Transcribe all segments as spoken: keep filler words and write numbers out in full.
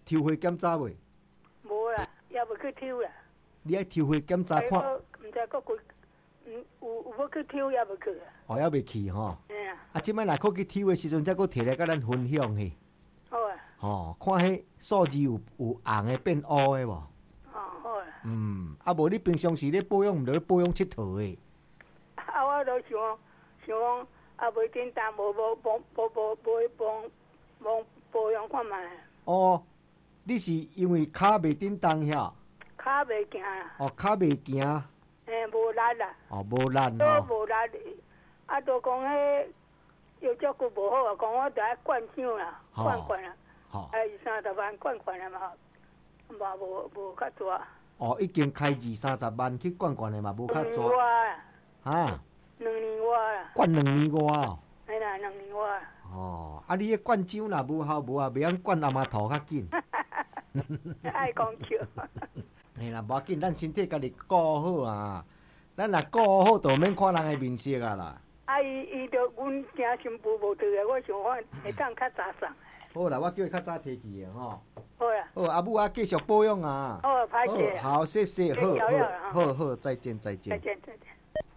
抽血检查未？ 无啦，也未去抽啦。 你爱抽血检查看？ 毋知个几，嗯，有有要去抽也未去啊。 哦，还未去吼。 嘿啊。 啊，即摆若可去抽的时阵，才搁摕来甲咱分享去。 好啊。 吼，看迄数字有有红的变乌的无？ 哦，好啊。 嗯，啊无你平常时咧保养，毋着咧保养佚佗的。 啊，我都想想讲，啊，袂简单，无无无无无无帮帮保养看卖。 哦，你是因为骹袂叮当遐？ 骹袂行啦。 哦，骹袂行。 嘿，无力啦。 哦，无力吼。 都无力，啊，都讲迄药照顾无好啊，讲我着爱灌肠啦，灌灌啦。 吼。 哎，二三十万灌灌啦嘛，嘛无无较大。 哦，已经开二三十万去灌灌的嘛，无较大。两大。 年外。 哈。 两年外啦。 灌两年外哦。 哎啦，两年外。 哦，啊，你迄灌肠若无效无啊，袂晓灌阿妈头较紧。 爱讲笑。 嘿啦，无要紧，咱身体家己顾好啊。咱若顾好，就免看人的面色啊啦。 啊，伊伊着阮惊新妇无对个，我想讲会当较早送。 好啦，我叫伊较早提去的吼。 好啦。 好，阿母啊，继续保养啊。 好，歹势。 好，谢谢，好好好好，再见再见。 再见再见。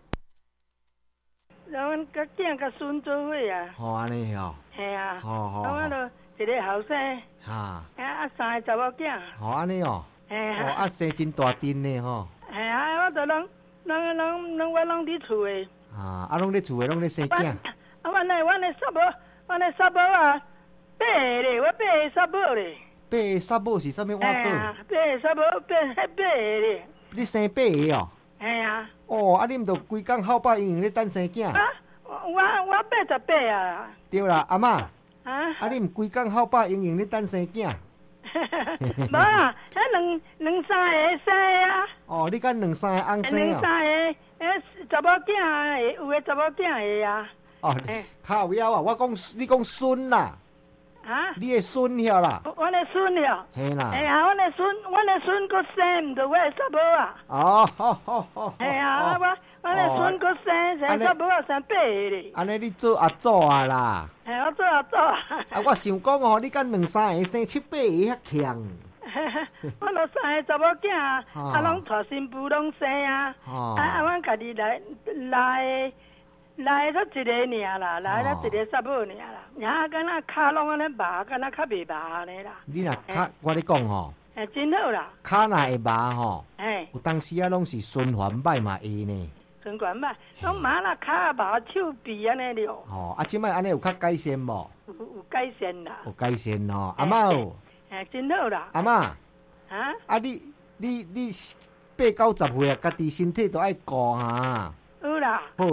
然后甲囝甲孙做伙啊。 好安尼吼。 系啊。 好好。 我都一个后生。 哈。 啊啊，三个查某囝。 好安尼哦。 嘿啊。 哦，啊生真大阵呢吼。 系啊，我都拢拢拢拢我拢伫厝诶。 啊，啊拢伫厝诶，拢伫生囝。 啊，阮诶，阮诶叔母，阮诶叔母啊，八个咧，我八个叔母咧。 八个叔母是啥物碗糕？ 啊，八个叔母，八迄八个咧。 你生八个哦？ 系啊。 哦，啊你毋着规工好饱营营咧等生囝？ 啊，我我八十八啊。 对啦，阿嬷。 啊。 啊你毋规工好饱营营咧等生囝？ 无啊，迄两两三个生啊。 哦，你敢两三个翁生两三个，迄查某囝的，有诶查某囝的啊。 哦，靠腰啊！我讲你讲孙啦。 啊？ 你的孙遐啦？ 阮的孙了。 嘿啦。 哎呀，阮的孙，阮的孙佫生，毋着我的叔母啊。 哦，好好好。 哎呀，我阮的孙佫生，生叔母啊，生八个咧。 安尼你做阿祖啊啦？ 哎，我做阿祖啊。 啊，我想讲哦，你敢两三个生七八个遐强？ 我著三个查某囝，啊，拢带新妇拢生啊。啊啊，阮家己来来。来得一个尔啦，来得一个叔母尔啦，然敢若骹拢安尼麻，敢若较袂麻安尼啦。 你若骹，我咧讲吼， 哎，真好啦。 骹若会麻吼， 哎， 有当时啊拢是循环歹嘛会呢。 循环歹，拢麻啦骹麻手臂安尼了。 吼，啊，即摆安尼有较改善无？ 有有改善啦。 有改善吼，阿嬷有。 哎，真好啦。 阿嬷。 啊？ 啊，你你你八九十岁啊，家己身体都爱顾哈。 有啦。 好。